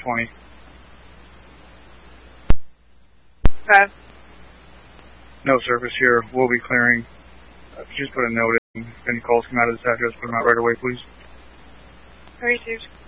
20. Okay. No service here. We'll be clearing. Just put a note in. If any calls come out of this address, put them out right away, please. Received.